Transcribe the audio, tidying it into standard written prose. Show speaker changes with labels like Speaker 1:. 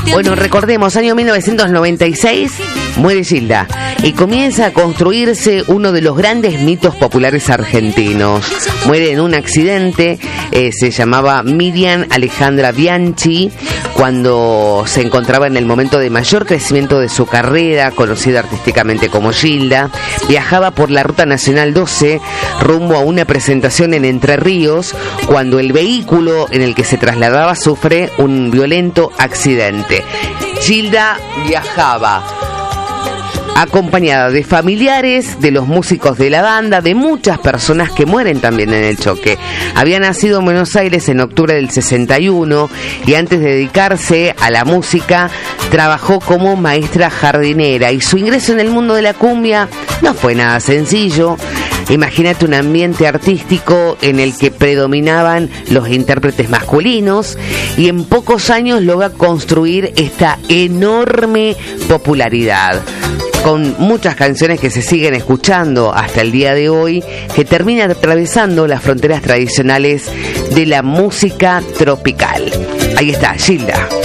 Speaker 1: Bueno, recordemos, año 1996, muere Gilda y comienza a construirse uno de los grandes mitos populares argentinos. Muere en un accidente, se llamaba Miriam Alejandra Bianchi, cuando se encontraba en el momento de mayor crecimiento de su carrera, conocida artísticamente como Gilda. Viajaba por la Ruta Nacional 12 rumbo a una presentación en Entre Ríos, cuando el vehículo en el que se trasladaba sufre un violento accidente. Gilda viajaba acompañada de familiares, de los músicos de la banda, de muchas personas que mueren también en el choque. Había nacido en Buenos Aires en octubre del 61 y antes de dedicarse a la música trabajó como maestra jardinera, y su ingreso en el mundo de la cumbia no fue nada sencillo. Imagínate un ambiente artístico en el que predominaban los intérpretes masculinos, y en pocos años logra construir esta enorme popularidad, con muchas canciones que se siguen escuchando hasta el día de hoy, que terminan atravesando las fronteras tradicionales de la música tropical. Ahí está, Gilda.